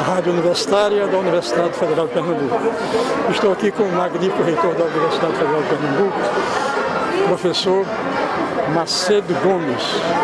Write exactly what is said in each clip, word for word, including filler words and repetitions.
Rádio Universitária da Universidade Federal de Pernambuco. Estou aqui com o magnífico reitor da Universidade Federal de Pernambuco, professor Macedo Gomes.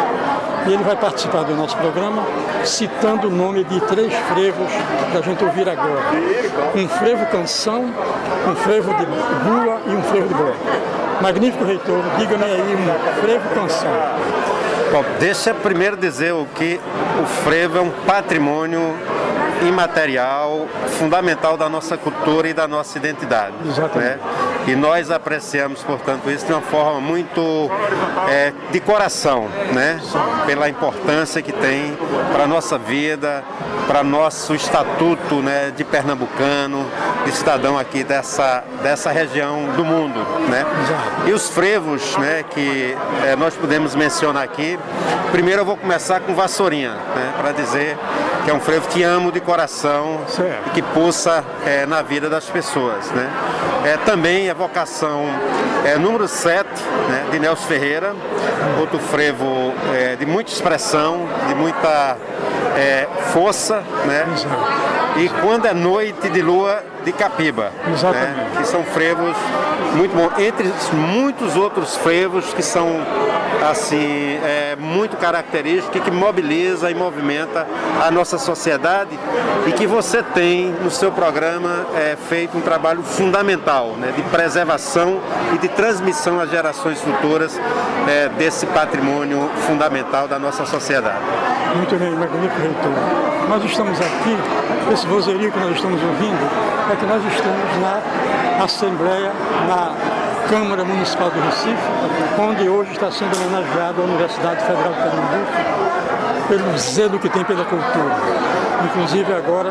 E ele vai participar do nosso programa citando o nome de três frevos para a gente ouvir agora. Um frevo canção, um frevo de rua e um frevo de bloco. Magnífico reitor, diga-me aí um frevo canção. Bom, deixa eu primeiro dizer o que o frevo é um patrimônio imaterial, fundamental da nossa cultura e da nossa identidade. Exatamente. Né? E nós apreciamos, portanto, isso de uma forma muito é, de coração, né? Pela importância que tem para a nossa vida, para nosso estatuto, né, de pernambucano, de cidadão aqui dessa, dessa região do mundo. Né? E os frevos, né, que é, nós podemos mencionar aqui, primeiro eu vou começar com Vassourinha, né, para dizer que é um frevo que amo de coração e que pulsa é, na vida das pessoas. Né? É, também a vocação é, número sete, né, de Nelson Ferreira, outro frevo é, de muita expressão, de muita é, força, né? E Quando é Noite de Lua, de Capiba, né? Que são frevos muito bons, entre muitos outros frevos que são assim, é, muito característicos, que mobiliza e movimenta a nossa sociedade e que você tem no seu programa é, feito um trabalho fundamental, né, de preservação e de transmissão às gerações futuras é, desse patrimônio fundamental da nossa sociedade. Muito bem, magnífico reitor. Nós estamos aqui, esse vozerio que nós estamos ouvindo, é que nós estamos na Assembleia, na Câmara Municipal do Recife, onde hoje está sendo homenageada a Universidade Federal de Pernambuco pelo zelo que tem pela cultura. Inclusive agora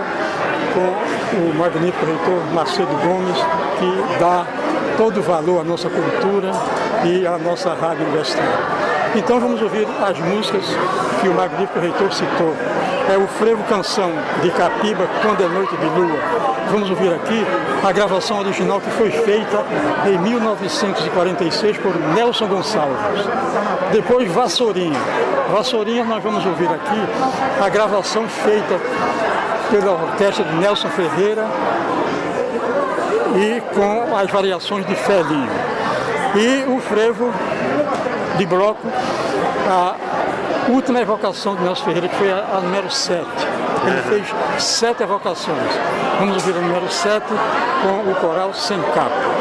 com o magnífico reitor Macedo Gomes, que dá todo o valor à nossa cultura e à nossa rádio universitária. Então vamos ouvir as músicas que o magnífico reitor citou. É o frevo canção de Capiba, Quando é Noite de Lua. Vamos ouvir aqui a gravação original que foi feita em mil novecentos e quarenta e seis por Nelson Gonçalves. Depois Vassourinha. Vassourinha nós vamos ouvir aqui a gravação feita pela orquestra de Nelson Ferreira e com as variações de Felinho. E o frevo de bloco, a última evocação de Nelson Ferreira, que foi a, a número sete. Ele fez sete evocações. Vamos ouvir a número sete com o coral Sem Capa.